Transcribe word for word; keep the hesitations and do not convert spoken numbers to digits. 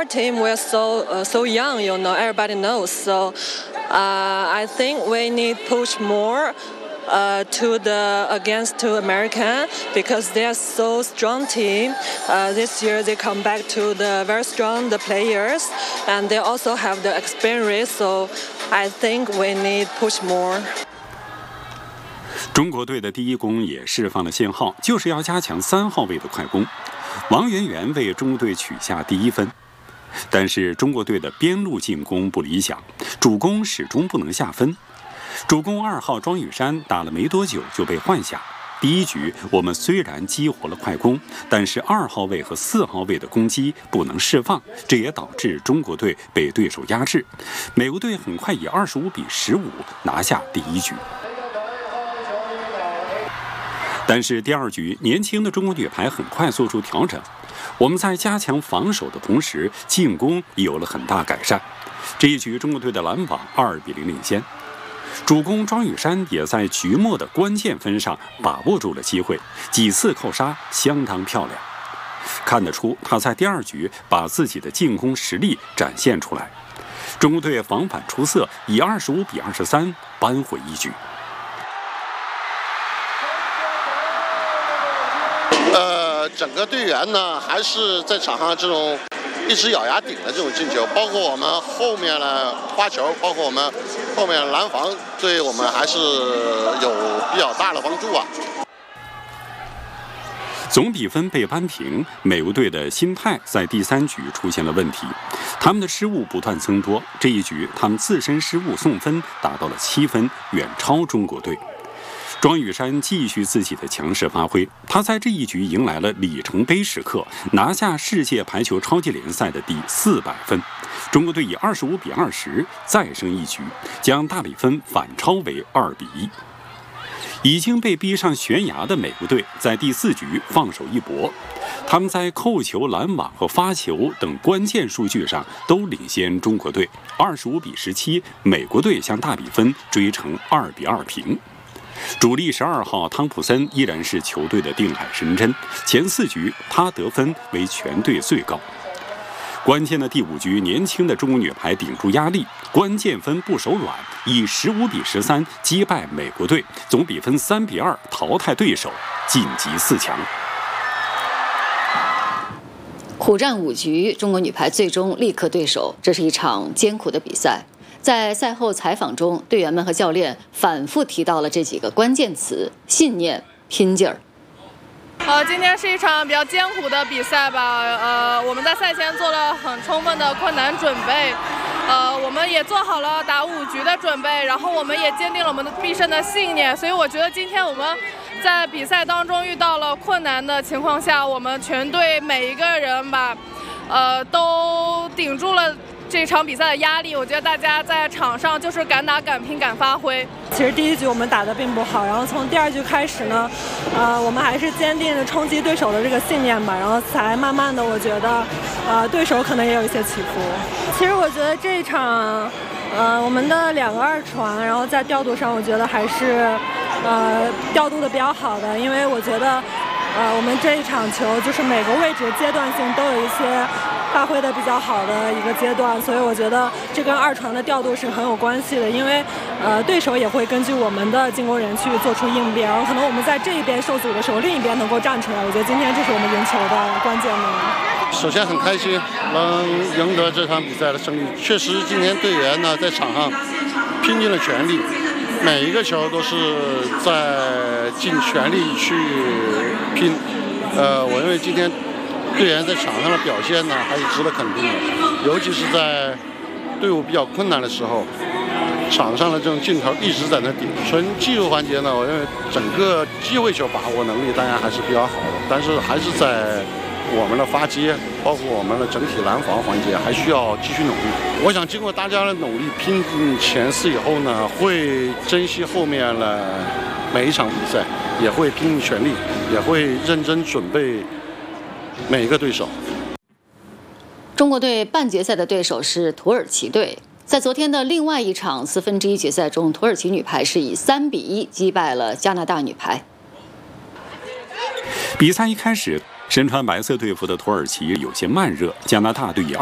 our team, we're so uh, so young, you know, everybody knows. So uh, I think we need push more uh, to the against to America because they are so strong team. Uh, this year they come back to the very strong the players, and they also have the experience. So I think we need push more. 中国队的第一攻也释放了信号，就是要加强三号位的快攻。王媛媛为中国队取下第一分，但是中国队的边路进攻不理想，主攻始终不能下分。主攻二号庄宇珊打了没多久就被换下。第一局我们虽然激活了快攻，但是二号位和四号位的攻击不能释放，这也导致中国队被对手压制。美国队很快以二十五比十五拿下第一局。但是第二局，年轻的中国女排很快做出调整。我们在加强防守的同时，进攻有了很大改善。这一局，中国队的拦网二比零领先。主攻庄宇珊也在局末的关键分上把握住了机会，几次扣杀相当漂亮。看得出，她在第二局把自己的进攻实力展现出来。中国队防反出色，以二十五比二十三扳回一局。 呃，整个队员呢，还是在场上这种一直咬牙顶的这种进球，包括我们后面的花球，包括我们后面拦防，对我们还是有比较大的帮助啊。 总比分被扳平，美国队的心态在第三局出现了问题，他们的失误不断增多。这一局，他们自身失误送分达到了七分，远超中国队。庄宇珊继续自己的强势发挥，她在这一局迎来了里程碑时刻，拿下世界排球超级联赛的第四百分。中国队以二十五比二十再胜一局，将大比分反超为二比一。已经被逼上悬崖的美国队在第四局放手一搏，他们在扣球、拦网和发球等关键数据上都领先中国队，二十五比十七，美国队将大比分追成二比二平。主力十二号汤普森依然是球队的定海神针，前四局他得分为全队最高。关键的第五局，年轻的中国女排顶住压力，关键分不手软，以十五比十三击败美国队，总比分三比二淘汰对手，晋级四强。 苦战五局，中国女排最终力克对手，这是一场艰苦的比赛。在赛后采访中，队员们和教练反复提到了这几个关键词：信念、拼劲儿。 呃，今天是一场比较艰苦的比赛吧。呃，我们在赛前做了很充分的困难准备，呃，我们也做好了打五局的准备，然后我们也坚定了我们的必胜的信念。所以我觉得今天我们在比赛当中遇到了困难的情况下，我们全队每一个人吧，呃，都顶住了这场比赛的压力。我觉得大家在场上就是敢打敢拼敢发挥。 其实第一局我们打得并不好，然后从第二局开始呢，呃，我们还是坚定的冲击对手的这个信念吧，然后才慢慢的我觉得，呃，对手可能也有一些起伏。其实我觉得这一场，呃，我们的两个二传，然后在调度上我觉得还是，呃，调度的比较好的，因为我觉得，呃，我们这一场球就是每个位置阶段性都有一些发挥的比较好的一个阶段，所以我觉得这跟二传的调度是很有关系的，因为呃对手也会根据我们的进攻人去做出应变，然后可能我们在这一边受阻的时候，另一边能够站出来。我觉得今天这是我们赢球的关键的。 首先很开心能赢得这场比赛的胜利，确实今天队员呢在场上拼尽了全力，每一个球都是在尽全力去拼。呃，我认为今天队员在场上的表现呢，还是值得肯定的，尤其是在队伍比较困难的时候，场上的这种劲头一直在那顶。纯技术环节呢，我认为整个机会球把握能力当然还是比较好的，但是还是在我们的发接，包括我们的整体拦防环节，还需要继续努力。我想经过大家的努力，拼进前四以后呢，会珍惜后面的每一场比赛，也会拼尽全力，也会认真准备每一个对手。 中国队半决赛的对手是土耳其队。在昨天的另外一场四分之一决赛中，土耳其女排是以三比一击败了加拿大女排。 比赛一开始，身穿白色队服的土耳其有些慢热，加拿大队以